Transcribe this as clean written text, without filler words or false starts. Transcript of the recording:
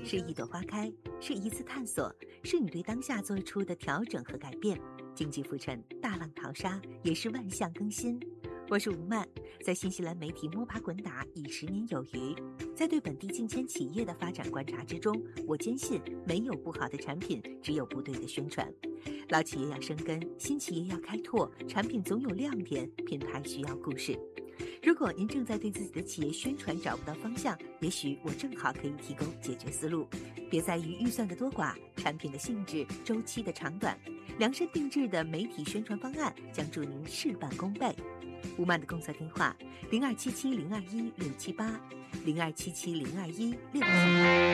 是一朵花开，是一次探索，是你对当下做出的调整和改变。经济浮沉，大浪淘沙，也是万象更新。我是吴曼，在新西兰媒体摸爬滚打已10年有余，在对本地近千企业的发展观察之中，我坚信没有不好的产品，只有不对的宣传。老企业要生根，新企业要开拓，产品总有亮点，品牌需要故事。如果您正在对自己的企业宣传找不到方向，也许我正好可以提供解决思路。别在于预算的多寡，产品的性质、周期的长短，量身定制的媒体宣传方案将助您事半功倍。吴曼的工作电话：0277021678，0277021678。